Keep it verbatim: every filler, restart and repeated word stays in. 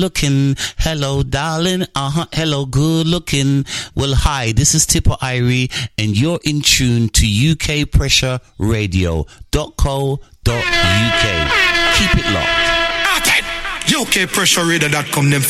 looking. Hello, darling. Uh-huh. Hello, good looking. Well, hi, this is Tipper Irie, and you're in tune to U K Pressure Radio dot co dot U K. Keep it locked. U K Pressure Radio dot com, them